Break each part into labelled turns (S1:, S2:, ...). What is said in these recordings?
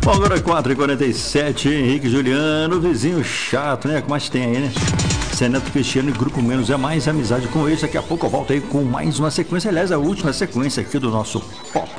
S1: Bom, agora 4h47, Henrique Juliano, vizinho chato, né? Como mais tem aí, né? Seneto Cristiano e Grupo Menos é mais amizade com eles. Daqui a pouco eu volto aí com mais uma sequência, aliás, a última sequência aqui do nosso Pop.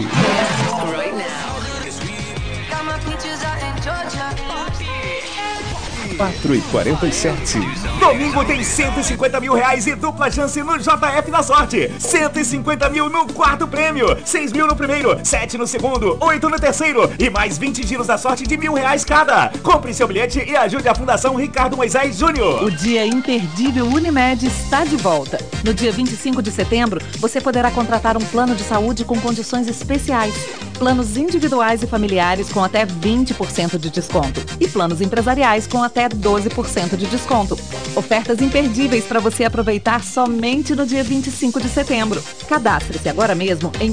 S2: 4h47.
S3: Domingo tem 150 mil reais e dupla chance no JF da Sorte. 150 mil no quarto prêmio, 6 mil no primeiro, 7 no segundo, 8 no terceiro e mais 20 giros da sorte de R$1.000 cada. Compre seu bilhete e ajude a Fundação Ricardo Moisés Júnior.
S4: O dia imperdível Unimed está de volta. No dia 25 de setembro, você poderá contratar um plano de saúde com condições especiais. Planos individuais e familiares com até 20% de desconto. E planos empresariais com até 12% de desconto. Ofertas imperdíveis para você aproveitar somente no dia 25 de setembro. Cadastre-se agora mesmo em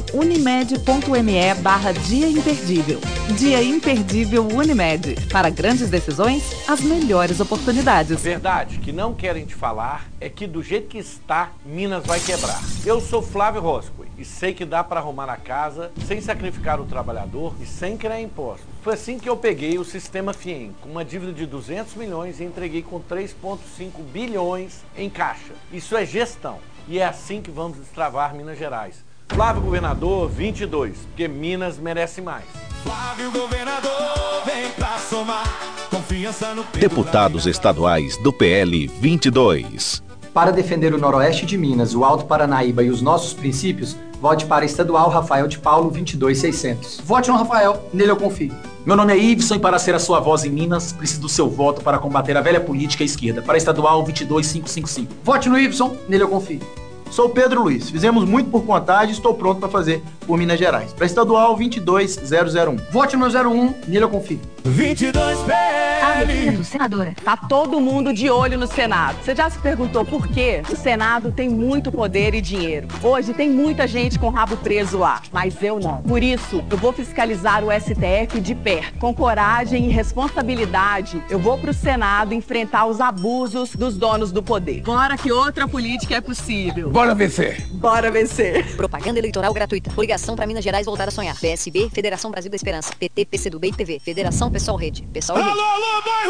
S4: unimed.me/dia imperdível. Dia imperdível Unimed. Para grandes decisões, as melhores oportunidades.
S5: Verdade que não querem te falar é que do jeito que está, Minas vai quebrar. Eu sou Flávio Roscoe e sei que dá para arrumar a casa sem sacrificar o trabalhador e sem criar impostos. Foi assim que eu peguei o sistema FIEM, com uma dívida de 200 milhões e entreguei com 3,5 bilhões em caixa. Isso é gestão e é assim que vamos destravar Minas Gerais. Flávio Governador 22, porque Minas merece mais.
S6: Flávio Governador, vem pra somar confiança no Pedro.
S2: Deputados estaduais do PL 22.
S7: Para defender o Noroeste de Minas, o Alto Paranaíba e os nossos princípios, vote para Estadual Rafael de Paulo 22600.
S8: Vote no Rafael, nele eu confio.
S9: Meu nome é Iveson e para ser a sua voz em Minas, preciso do seu voto para combater a velha política esquerda. Para Estadual 22555.
S8: Vote no Iveson, nele eu confio.
S10: Sou Pedro Luiz, fizemos muito por contagem e estou pronto para fazer por Minas Gerais. Para Estadual 22001.
S8: Vote no 01, nele eu confio.
S6: 22 PL.
S11: Senadora, tá todo mundo de olho no Senado. Você já se perguntou por quê? O Senado tem muito poder e dinheiro. Hoje tem muita gente com o rabo preso lá, mas eu não. Por isso, eu vou fiscalizar o STF de perto. Com coragem e responsabilidade, eu vou pro Senado enfrentar os abusos dos donos do poder. Bora que outra política é possível.
S6: Bora vencer.
S11: Bora vencer.
S12: Propaganda eleitoral gratuita. Coligação para Minas Gerais voltar a sonhar. PSB, Federação Brasil da Esperança. PT, PCdoB e PV. Federação Pessoal Rede. Pessoal Rede.
S6: Alô, alô,